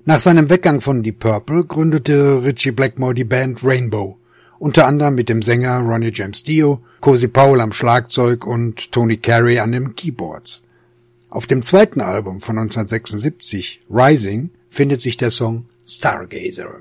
Nach seinem Weggang von Deep Purple gründete Ritchie Blackmore die Band Rainbow, unter anderem mit dem Sänger Ronnie James Dio, Cozy Powell am Schlagzeug und Tony Carey an den Keyboards. Auf dem zweiten Album von 1976, Rising, findet sich der Song Stargazer.